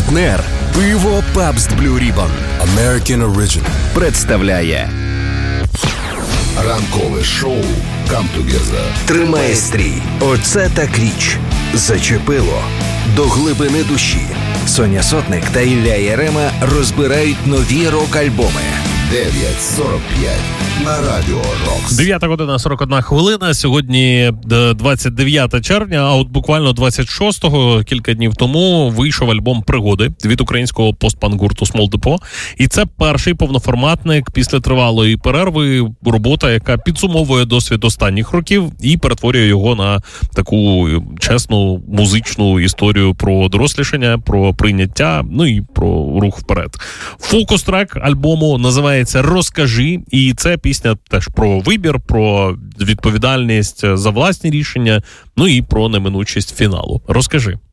Партнер пиво Pabst Blue Ribbon American Original представляє ранкове шоу Come Together. Тримає стрій. Оце так річ. Зачепило. До глибини душі. Соня Сотник та Ілля Ярема розбирають нові рок-альбоми. 9:45 на Радіо Рокс. 9 година 41 хвилина. Сьогодні 29 червня, а от буквально 26-го, кілька днів тому, вийшов альбом «Пригоди» від українського постпанк-гурту Small Depot. І це перший повноформатник після тривалої перерви, робота, яка підсумовує досвід останніх років і перетворює його на таку чесну музичну історію про дорослішання, про прийняття, ну і про рух вперед. Фокус-трек альбому називається «Розкажи», і це пісня теж про вибір, про відповідальність за власні рішення, ну і про неминучість фіналу. Розкажи.